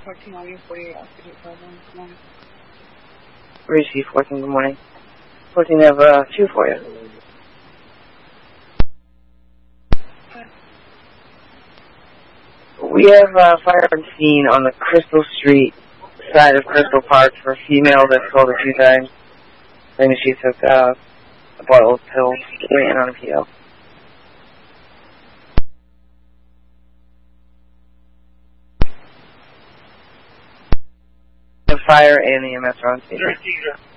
Receive 14, good morning. 14, I have a few for you. We have a fire scene on the Crystal Street side of Crystal Park for a female that's called a few times. Claiming she took a bottle of pills, waiting on a PO. The fire and the EMS are on station.